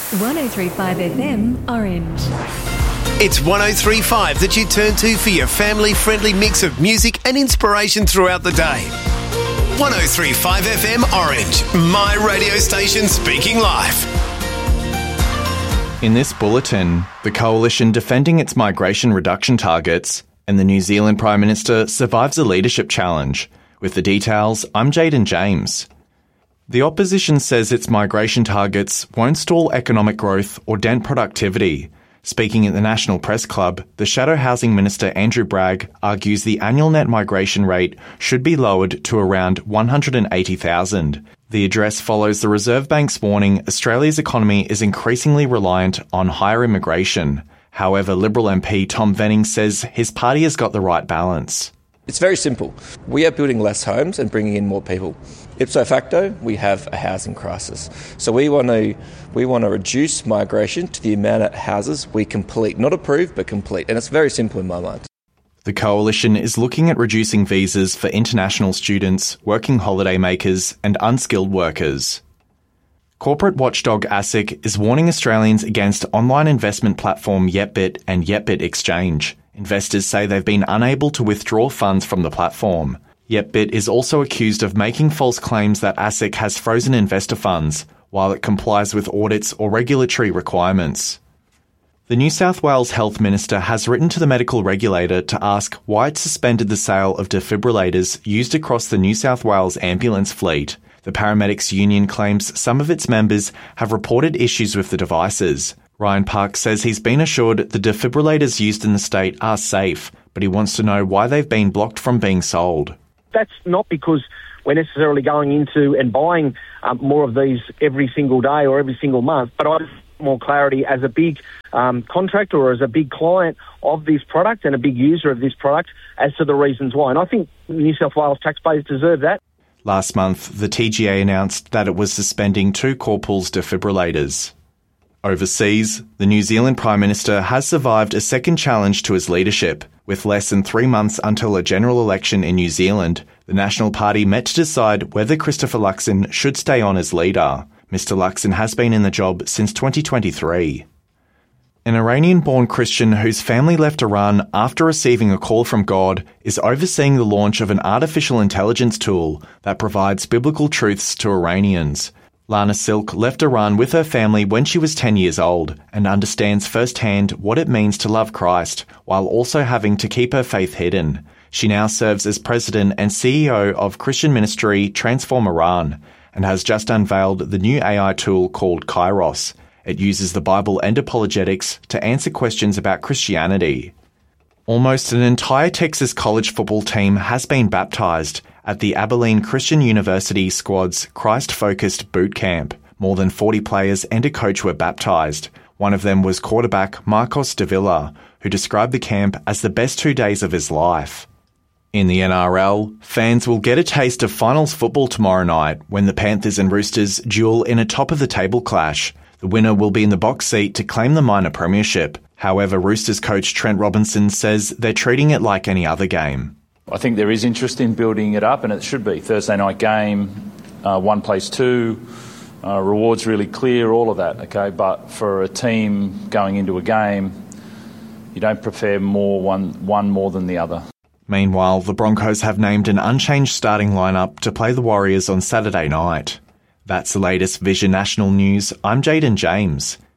103.5 FM Orange. It's 103.5 that you turn to for your family-friendly mix of music and inspiration throughout the day. 103.5 FM Orange, my radio station speaking live. In this bulletin, the coalition defending its migration reduction targets and the New Zealand Prime Minister survives a leadership challenge. With the details, I'm Jaden James. The opposition says its migration targets won't stall economic growth or dent productivity. Speaking at the National Press Club, the Shadow Housing Minister Andrew Bragg argues the annual net migration rate should be lowered to around 180,000. The address follows the Reserve Bank's warning Australia's economy is increasingly reliant on higher immigration. However, Liberal MP Tom Venning says his party has got the right balance. It's very simple. We are building less homes and bringing in more people. Ipso facto, we have a housing crisis. So we want to reduce migration to the amount of houses we complete, not approve, but complete. And it's very simple in my mind. The coalition is looking at reducing visas for international students, working holiday makers and unskilled workers. Corporate watchdog ASIC is warning Australians against online investment platform Yetbit and Yetbit Exchange. Investors say they've been unable to withdraw funds from the platform. Yetbit is also accused of making false claims that ASIC has frozen investor funds, while it complies with audits or regulatory requirements. The New South Wales Health Minister has written to the medical regulator to ask why it suspended the sale of defibrillators used across the New South Wales ambulance fleet. The Paramedics Union claims some of its members have reported issues with the devices. Ryan Park says he's been assured the defibrillators used in the state are safe, but he wants to know why they've been blocked from being sold. That's not because we're necessarily going into and buying more of these every single day or every single month, but I just want more clarity as a big contractor or as a big client of this product and a big user of this product as to the reasons why. And I think New South Wales taxpayers deserve that. Last month, the TGA announced that it was suspending 2 Corpals defibrillators. Overseas, the New Zealand Prime Minister has survived a second challenge to his leadership. With less than 3 months until a general election in New Zealand, the National Party met to decide whether Christopher Luxon should stay on as leader. Mr Luxon has been in the job since 2023. An Iranian-born Christian whose family left Iran after receiving a call from God is overseeing the launch of an artificial intelligence tool that provides biblical truths to Iranians. Lana Silk left Iran with her family when she was 10 years old and understands firsthand what it means to love Christ while also having to keep her faith hidden. She now serves as president and CEO of Christian ministry Transform Iran and has just unveiled the new AI tool called Kairos. It uses the Bible and apologetics to answer questions about Christianity. Almost an entire Texas college football team has been baptized at the Abilene Christian University squad's Christ-focused boot camp. More than 40 players and a coach were baptized. One of them was quarterback Marcos Davila, who described the camp as the best 2 days of his life. In the NRL, fans will get a taste of finals football tomorrow night when the Panthers and Roosters duel in a top-of-the-table clash. The winner will be in the box seat to claim the minor premiership. However, Roosters coach Trent Robinson says they're treating it like any other game. I think there is interest in building it up, and it should be. Thursday night game, 1 plays 2, rewards really clear, all of that, okay? But for a team going into a game, you don't prefer one more than the other. Meanwhile, the Broncos have named an unchanged starting lineup to play the Warriors on Saturday night. That's the latest Vision National News. I'm Jaden James.